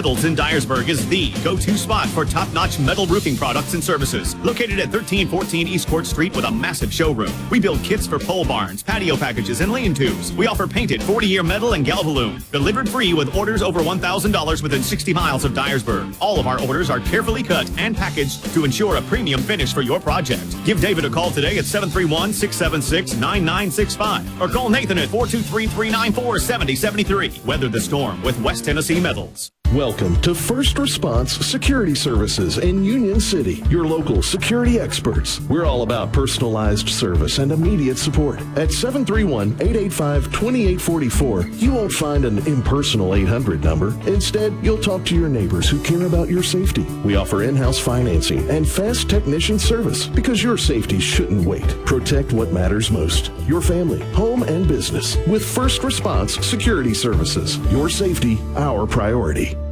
Metals in Dyersburg is the go-to spot for top-notch metal roofing products and services. Located at 1314 East Court Street with a massive showroom. We build kits for pole barns, patio packages, and lean-tos. We offer painted 40-year metal and Galvalume. Delivered free with orders over $1,000 within 60 miles of Dyersburg. All of our orders are carefully cut and packaged to ensure a premium finish for your project. Give David a call today at 731-676-9965 or call Nathan at 423-394-7073. Weather the storm with West Tennessee Metals. Welcome to First Response Security Services in Union City, your local security experts. We're all about personalized service and immediate support. At 731-885-2844, you won't find an impersonal 800 number. Instead, you'll talk to your neighbors who care about your safety. We offer in-house financing and fast technician service because your safety shouldn't wait. Protect what matters most, your family, home, and business with First Response Security Services. Your safety, our priority.